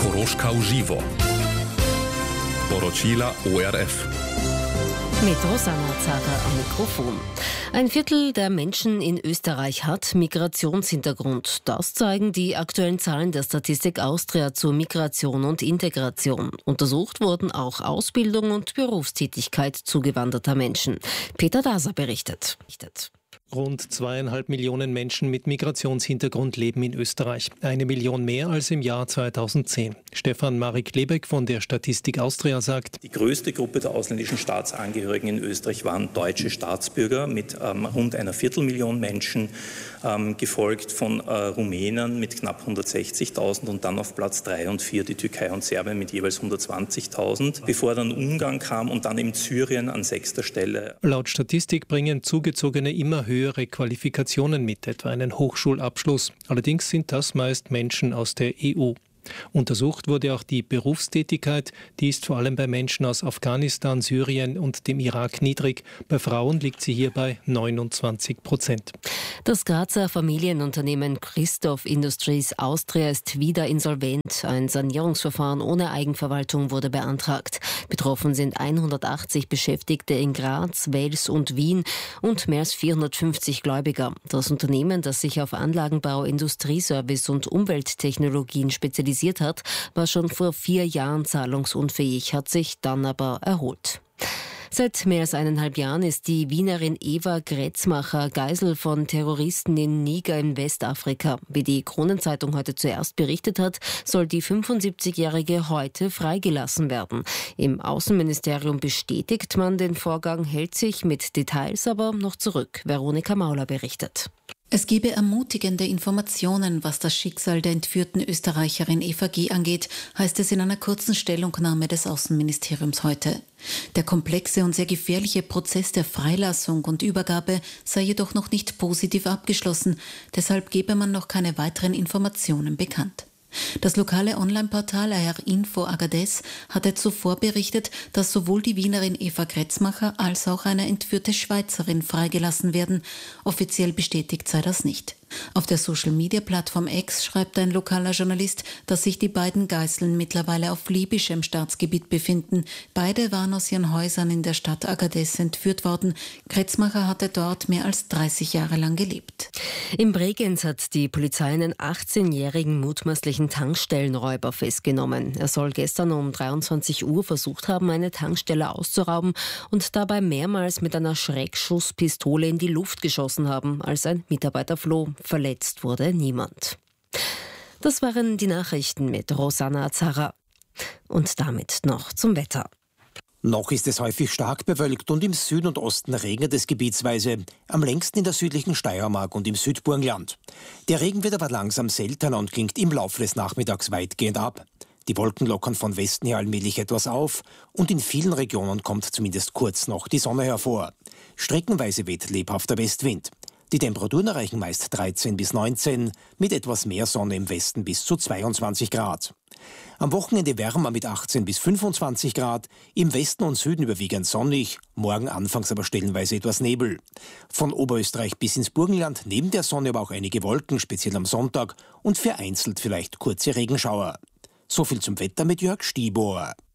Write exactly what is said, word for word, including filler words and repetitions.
Koroška uživo. Poročila O R F. Mit Rosanna Zager am Mikrofon. Ein Viertel der Menschen in Österreich hat Migrationshintergrund. Das zeigen die aktuellen Zahlen der Statistik Austria zur Migration und Integration. Untersucht wurden auch Ausbildung und Berufstätigkeit zugewanderter Menschen. Peter Daser berichtet. Rund zweieinhalb Millionen Menschen mit Migrationshintergrund leben in Österreich. Eine Million mehr als im Jahr zweitausendzehn. Stefan Marek-Lebeck von der Statistik Austria sagt: Die größte Gruppe der ausländischen Staatsangehörigen in Österreich waren deutsche Staatsbürger mit ähm, rund einer Viertelmillion Menschen, ähm, gefolgt von äh, Rumänen mit knapp hundertsechzigtausend und dann auf Platz drei und vier die Türkei und Serbien mit jeweils hundertzwanzigtausend, bevor dann Ungarn kam und dann eben Syrien an sechster Stelle. Laut Statistik bringen Zugezogene immer höher höhere Qualifikationen mit, etwa einen Hochschulabschluss. Allerdings sind das meist Menschen aus der E U. Untersucht wurde auch die Berufstätigkeit. Die ist vor allem bei Menschen aus Afghanistan, Syrien und dem Irak niedrig. Bei Frauen liegt sie hier bei neunundzwanzig Prozent. Das Grazer Familienunternehmen Christoph Industries Austria ist wieder insolvent. Ein Sanierungsverfahren ohne Eigenverwaltung wurde beantragt. Betroffen sind hundertachtzig Beschäftigte in Graz, Wels und Wien und mehr als vierhundertfünfzig Gläubiger. Das Unternehmen, das sich auf Anlagenbau, Industrieservice und Umwelttechnologien spezialisiert hat, war schon vor vier Jahren zahlungsunfähig, hat sich dann aber erholt. Seit mehr als eineinhalb Jahren ist die Wienerin Eva Gretzmacher Geisel von Terroristen in Niger in Westafrika. Wie die Kronenzeitung heute zuerst berichtet hat, soll die fünfundsiebzigjährige heute freigelassen werden. Im Außenministerium bestätigt man den Vorgang, hält sich mit Details aber noch zurück. Veronika Mauler berichtet. Es gebe ermutigende Informationen, was das Schicksal der entführten Österreicherin Eva G. angeht, heißt es in einer kurzen Stellungnahme des Außenministeriums heute. Der komplexe und sehr gefährliche Prozess der Freilassung und Übergabe sei jedoch noch nicht positiv abgeschlossen, deshalb gebe man noch keine weiteren Informationen bekannt. Das lokale Online-Portal A R Info Agadez hatte zuvor berichtet, dass sowohl die Wienerin Eva Gretzmacher als auch eine entführte Schweizerin freigelassen werden. Offiziell bestätigt sei das nicht. Auf der Social-Media-Plattform X schreibt ein lokaler Journalist, dass sich die beiden Geiseln mittlerweile auf libyschem Staatsgebiet befinden. Beide waren aus ihren Häusern in der Stadt Agadez entführt worden. Gretzmacher hatte dort mehr als dreißig Jahre lang gelebt. In Bregenz hat die Polizei einen achtzehnjährigen mutmaßlichen Tankstellenräuber festgenommen. Er soll gestern um dreiundzwanzig Uhr versucht haben, eine Tankstelle auszurauben und dabei mehrmals mit einer Schreckschusspistole in die Luft geschossen haben, als ein Mitarbeiter floh. Verletzt wurde niemand. Das waren die Nachrichten mit Rosanna Zager. Und damit noch zum Wetter. Noch ist es häufig stark bewölkt und im Süden und Osten regnet es gebietsweise, am längsten in der südlichen Steiermark und im Südburgenland. Der Regen wird aber langsam seltener und klingt im Laufe des Nachmittags weitgehend ab. Die Wolken lockern von Westen her allmählich etwas auf und in vielen Regionen kommt zumindest kurz noch die Sonne hervor. Streckenweise weht lebhafter Westwind. Die Temperaturen erreichen meist dreizehn bis neunzehn, mit etwas mehr Sonne im Westen bis zu zweiundzwanzig Grad. Am Wochenende wärmer mit achtzehn bis fünfundzwanzig Grad, im Westen und Süden überwiegend sonnig, morgen anfangs aber stellenweise etwas Nebel. Von Oberösterreich bis ins Burgenland neben der Sonne aber auch einige Wolken, speziell am Sonntag, und vereinzelt vielleicht kurze Regenschauer. So viel zum Wetter mit Jörg Stiebohr.